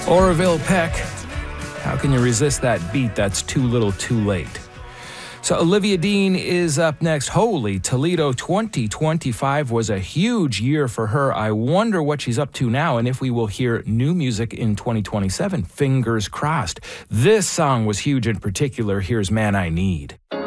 Orville Peck. How can you resist that beat? That's Too Little Too Late. So Olivia Dean is up next. Holy Toledo, 2025 was a huge year for her. I wonder what she's up to now and if we will hear new music in 2027. Fingers crossed. This song was huge in particular. Here's Man I Need.